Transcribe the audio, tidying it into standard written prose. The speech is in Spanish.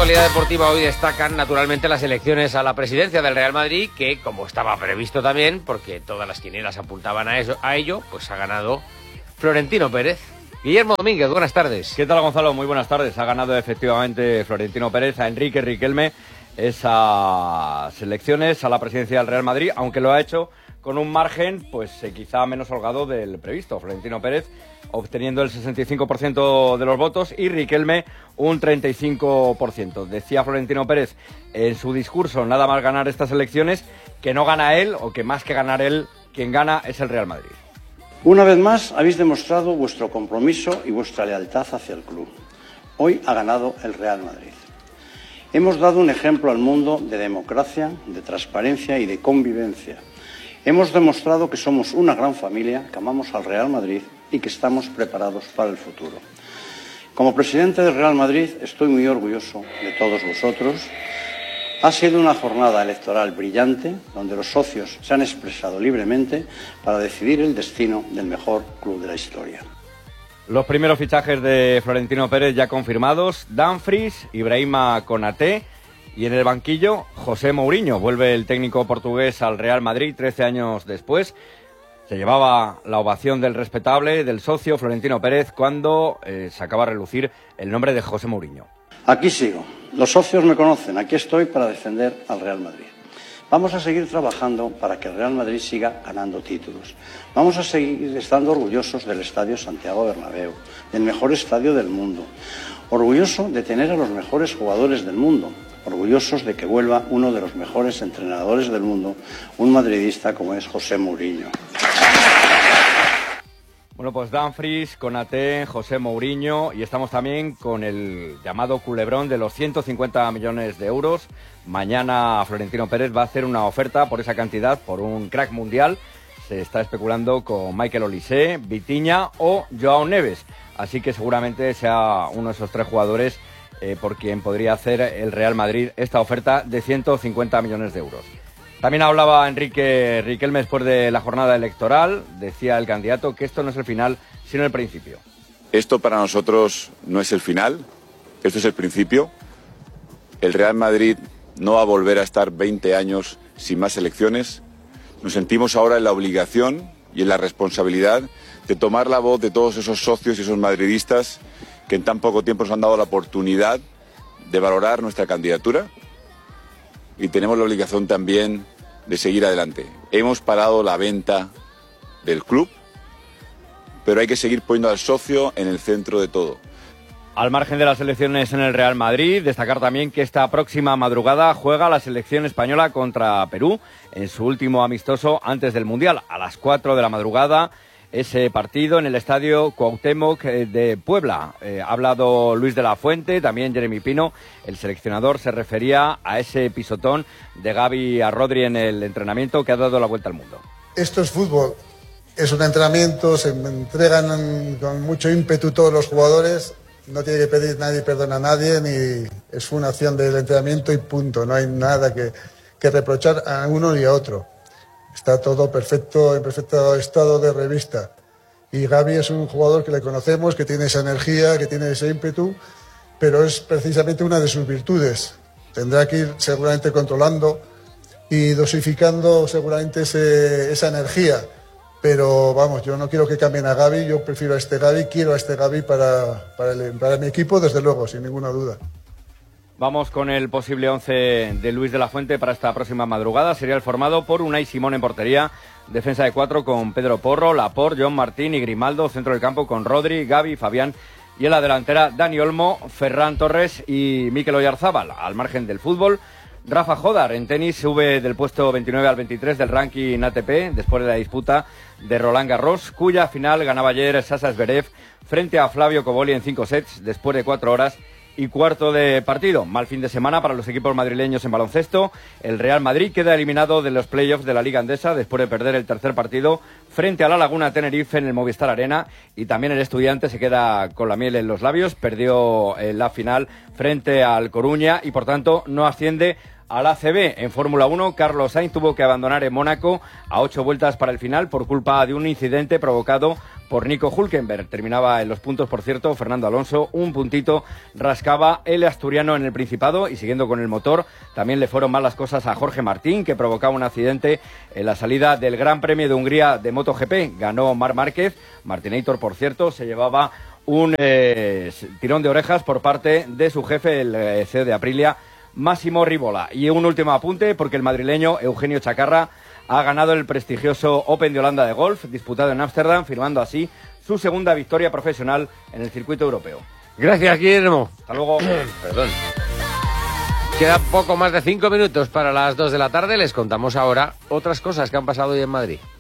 actualidad deportiva hoy destacan naturalmente las elecciones a la presidencia del Real Madrid, que como estaba previsto también, porque todas las quinielas apuntaban a ello, pues ha ganado Florentino Pérez. Guillermo Domínguez, buenas tardes. ¿Qué tal, Gonzalo? Muy buenas tardes. Ha ganado efectivamente Florentino Pérez a Enrique Riquelme esas elecciones a la presidencia del Real Madrid, aunque lo ha hecho con un margen pues quizá menos holgado del previsto. Florentino Pérez obteniendo el 65% de los votos y Riquelme un 35%. Decía Florentino Pérez en su discurso, nada más ganar estas elecciones, que no gana él, o que más que ganar él, quien gana es el Real Madrid. Una vez más habéis demostrado vuestro compromiso y vuestra lealtad hacia el club. Hoy ha ganado el Real Madrid. Hemos dado un ejemplo al mundo de democracia, de transparencia y de convivencia. Hemos demostrado que somos una gran familia, que amamos al Real Madrid y que estamos preparados para el futuro. Como presidente del Real Madrid estoy muy orgulloso de todos vosotros. Ha sido una jornada electoral brillante, donde los socios se han expresado libremente para decidir el destino del mejor club de la historia. Los primeros fichajes de Florentino Pérez ya confirmados: Dumfries, Ibrahima Konaté y en el banquillo José Mourinho. Vuelve el técnico portugués al Real Madrid 13 años después. Se llevaba la ovación del respetable, del socio Florentino Pérez, cuando sacaba a relucir el nombre de José Mourinho. Aquí sigo. Los socios me conocen. Aquí estoy para defender al Real Madrid. Vamos a seguir trabajando para que el Real Madrid siga ganando títulos. Vamos a seguir estando orgullosos del Estadio Santiago Bernabéu, del mejor estadio del mundo. Orgulloso de tener a los mejores jugadores del mundo. Orgullosos de que vuelva uno de los mejores entrenadores del mundo, un madridista como es José Mourinho. Bueno, pues Dumfries, Konaté, José Mourinho, y estamos también con el llamado culebrón de los 150 millones de euros. Mañana Florentino Pérez va a hacer una oferta por esa cantidad, por un crack mundial. Se está especulando con Michael Olise, Vitinha o Joao Neves. Así que seguramente sea uno de esos tres jugadores por quien podría hacer el Real Madrid esta oferta de 150 millones de euros. También hablaba Enrique Riquelme después de la jornada electoral. Decía el candidato que esto no es el final, sino el principio. Esto para nosotros no es el final, esto es el principio. El Real Madrid no va a volver a estar 20 años sin más elecciones. Nos sentimos ahora en la obligación y en la responsabilidad de tomar la voz de todos esos socios y esos madridistas que en tan poco tiempo nos han dado la oportunidad de valorar nuestra candidatura, y tenemos la obligación también de seguir adelante. Hemos parado la venta del club, pero hay que seguir poniendo al socio en el centro de todo. Al margen de las elecciones en el Real Madrid, destacar también que esta próxima madrugada juega la selección española contra Perú en su último amistoso antes del Mundial. A las 4 de la madrugada, ese partido en el Estadio Cuauhtémoc de Puebla. Ha hablado Luis de la Fuente, también Jeremy Pino. El seleccionador se refería a ese pisotón de Gavi a Rodri en el entrenamiento que ha dado la vuelta al mundo. Esto es fútbol, es un entrenamiento, se entregan con mucho ímpetu todos los jugadores. No tiene que pedir nadie perdón a nadie, ni es una acción del entrenamiento y punto. No hay nada que reprochar a uno ni a otro. Está todo perfecto, en perfecto estado de revista. Y Gavi es un jugador que le conocemos, que tiene esa energía, que tiene ese ímpetu, pero es precisamente una de sus virtudes. Tendrá que ir seguramente controlando y dosificando seguramente esa energía. Pero vamos, yo no quiero que cambien a Gavi, yo prefiero a este Gavi, quiero a este Gavi para mi equipo, desde luego, sin ninguna duda. Vamos con el posible 11 de Luis de la Fuente para esta próxima madrugada. Sería el formado por Unai Simón en portería, defensa de 4 con Pedro Porro, Laporte, John Martín y Grimaldo, centro del campo con Rodri, Gavi, Fabián, y en la delantera Dani Olmo, Ferran Torres y Mikel Oyarzábal. Al margen del fútbol, Rafa Jodar en tenis sube del puesto 29 al 23 del ranking ATP después de la disputa de Roland Garros, cuya final ganaba ayer Sasha Zverev frente a Flavio Cobolli en 5 sets después de 4 horas y cuarto de partido. Mal fin de semana para los equipos madrileños en baloncesto. El Real Madrid queda eliminado de los playoffs de la Liga Endesa después de perder el tercer partido frente a la Laguna Tenerife en el Movistar Arena, y también el Estudiante se queda con la miel en los labios. Perdió la final frente al Coruña y por tanto no asciende al ACB. En Fórmula 1, Carlos Sainz tuvo que abandonar en Mónaco a 8 vueltas para el final por culpa de un incidente provocado por Nico Hülkenberg. Terminaba en los puntos, por cierto, Fernando Alonso, un puntito rascaba el asturiano en el Principado, y siguiendo con el motor, también le fueron mal las cosas a Jorge Martín, que provocaba un accidente en la salida del Gran Premio de Hungría de MotoGP. Ganó Marc Márquez. Martinator, por cierto, se llevaba un tirón de orejas por parte de su jefe, el CEO de Aprilia, Massimo Rivola. Y un último apunte, porque el madrileño Eugenio Chacarra ha ganado el prestigioso Open de Holanda de golf, disputado en Ámsterdam, firmando así su segunda victoria profesional en el circuito europeo. Gracias, Guillermo. Hasta luego. Perdón. Queda poco más de 5 minutos para las 2 de la tarde. Les contamos ahora otras cosas que han pasado hoy en Madrid.